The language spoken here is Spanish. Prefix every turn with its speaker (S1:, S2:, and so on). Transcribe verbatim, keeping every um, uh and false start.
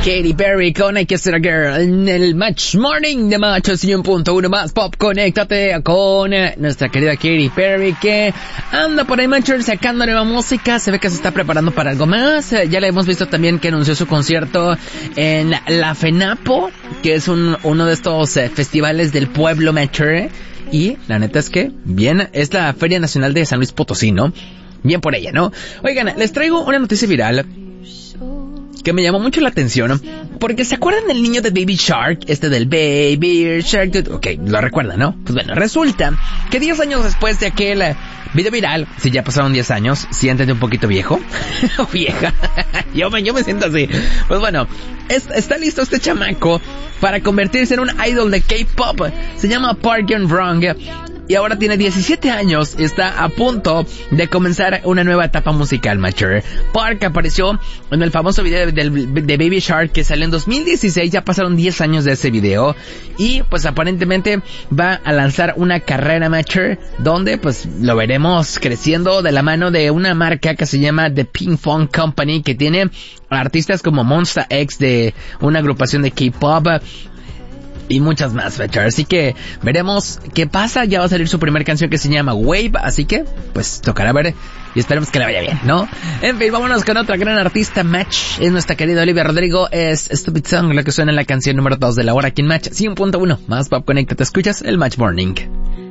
S1: Katy Perry con I Kissed a Girl en el Match Morning de Match cien punto uno más Pop. Conéctate con nuestra querida Katy Perry, que anda por ahí, Matcher, sacando nueva música. Se ve que se está preparando para algo más. Ya le hemos visto también que anunció su concierto en la, la FENAPO, que es un, uno de estos eh, festivales del pueblo, Matcher. Y la neta es que, bien, es la Feria Nacional de San Luis Potosí, ¿no? Bien por ella, ¿no? Oigan, les traigo una noticia viral que me llamó mucho la atención, porque ¿se acuerdan del niño de Baby Shark? Este del Baby Shark, ok, lo recuerdan, ¿no? Pues bueno, resulta que diez años después de aquel video viral, si ya pasaron diez años, siéntete un poquito viejo, o vieja, yo me, yo me siento así, pues bueno, es, está listo este chamaco para convertirse en un idol de K-pop. Se llama Park Yeon-rong, y ahora tiene diecisiete años y está a punto de comenzar una nueva etapa musical, Mature. Park apareció en el famoso video de, de, de Baby Shark, que salió en dos mil dieciséis, ya pasaron diez años de ese video, y pues aparentemente va a lanzar una carrera, Mature, donde pues lo veremos creciendo de la mano de una marca que se llama The Ping Pong Company, que tiene artistas como Monsta X, de una agrupación de K-pop, y muchas más, Fetcher. Así que veremos qué pasa. Ya va a salir su primera canción, que se llama Wave, así que pues tocará ver y esperemos que le vaya bien, ¿no? En fin, vámonos con otra gran artista, Match. Es nuestra querida Olivia Rodrigo. Es Stupid Song, la que suena en la canción número dos de la hora aquí en Match cien punto uno más Pop. Conecta, te escuchas el Match Morning.